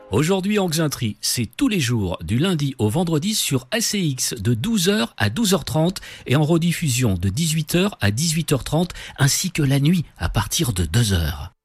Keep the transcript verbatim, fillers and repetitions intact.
Aujourd'hui en Xainterie, c'est tous les jours, du lundi au vendredi sur A C X de douze heures à douze heures trente et en rediffusion de dix-huit heures à dix-huit heures trente ainsi que la nuit à partir de deux heures.